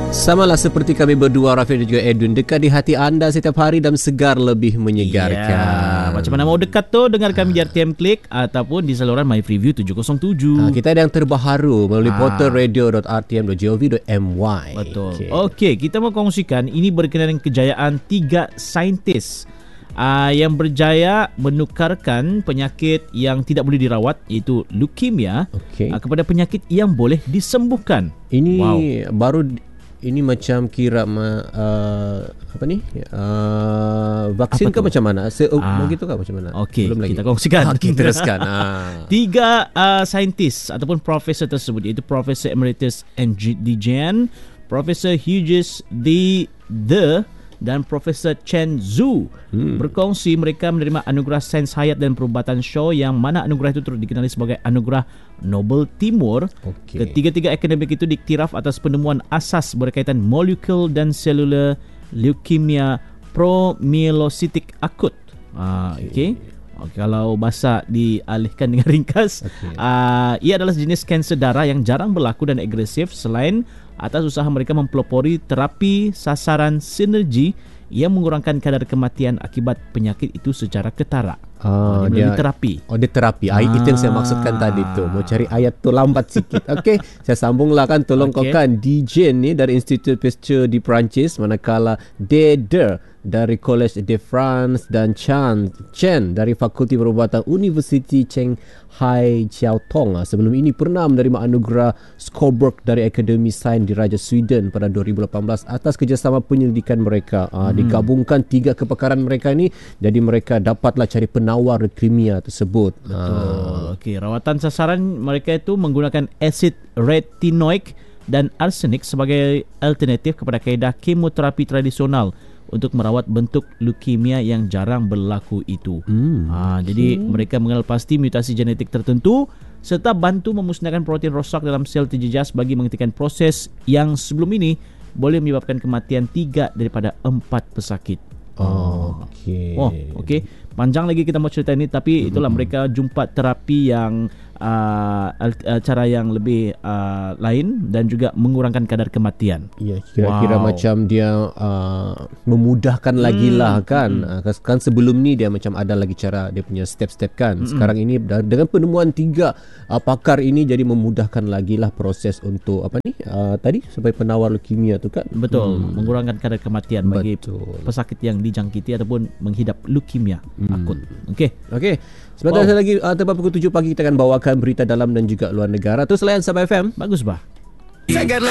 Samalah seperti kami berdua, Rafiq dan juga Edwin, dekat di hati anda setiap hari dan segar lebih menyegarkan. Ya, macam mana mau dekat tu, dengar kami di RTM Klik ataupun di saluran MyFreeview 707. Kita ada yang terbaharu melalui portal radio.rtm.gov.my. Betul. Okey, kita mau kongsikan ini berkenaan dengan kejayaan 3 saintis yang berjaya menukarkan penyakit yang tidak boleh dirawat, iaitu leukemia, kepada penyakit yang boleh disembuhkan. Ini baru. Ini macam kira vaksin ke macam mana? Begitu ke macam mana? Okey, kita kongsikan. Okey, teruskan. 3 saintis ataupun profesor tersebut, iaitu Profesor Emeritus N.D. Jen, Profesor Hughes D. dan Profesor Chen Zhu berkongsi mereka menerima anugerah Sains Hayat dan Perubatan Shaw, yang mana anugerah itu turut dikenali sebagai Anugerah Nobel Timur. Ketiga-tiga akademik itu diktiraf atas penemuan asas berkaitan molekul dan selular leukemia promyelositik akut. Kalau bahasa dialihkan dengan ringkas, ia adalah jenis kanser darah yang jarang berlaku dan agresif, selain atas usaha mereka mempelopori terapi sasaran sinergi yang mengurangkan kadar kematian akibat penyakit itu secara ketara. Dia terapi. Dia terapi. Itu yang saya maksudkan tadi tu. Mau cari ayat tu lambat sikit. Okey, saya sambunglah kan. Tolong kau kan DJ ni dari Institut Pasteur di Perancis, manakala Deder dari Collège de France dan Chen dari Fakulti Perubatan Universiti Shanghai Chiao Tong sebelum ini pernah menerima anugerah Skolberg dari Akademi Sains di Raja Sweden pada 2018 atas kerjasama penyelidikan mereka. Digabungkan 3 kepakaran mereka ni, jadi mereka dapatlah cari penawar leukemia tersebut. Betul. Rawatan sasaran mereka itu menggunakan asid retinoik dan arsenik sebagai alternatif kepada kaedah kemoterapi tradisional untuk merawat bentuk leukemia yang jarang berlaku itu. Jadi mereka mengenal pasti mutasi genetik tertentu serta bantu memusnahkan protein rosak dalam sel terjejas bagi menghentikan proses yang sebelum ini boleh menyebabkan kematian 3 daripada 4 pesakit. Okey. Panjang lagi kita mau cerita ini, tapi itulah mereka jumpa terapi yang cara yang lebih lain dan juga mengurangkan kadar kematian. Ya, kira-kira macam dia memudahkan lagi lah kan. Kan sebelum ni dia macam ada lagi cara dia punya step-step kan. Sekarang ini dengan penemuan 3 pakar ini jadi memudahkan lagi lah proses untuk tadi supaya penawar leukemia tu kan. Betul, mengurangkan kadar kematian bagi pesakit yang dijangkiti ataupun menghidap leukemia akut. Okey. Sebentar lagi tepat pukul 7 pagi kita akan bawakan berita dalam dan juga luar negara. Terus layan Sabah FM. Bagus bah.